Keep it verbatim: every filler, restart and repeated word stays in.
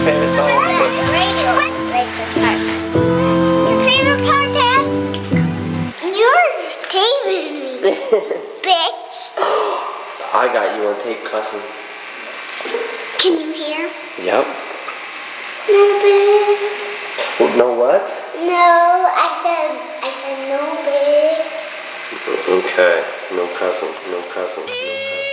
favorite song? I like the radio. I like this part. What's your favorite part, Dad? You're taping me, bitch. I got you on tape cussing. Can you hear? Yep. No, bitch. Oh, no what? No, I said, I said no, bitch. Okay. No cussing. No cussing. No cussing.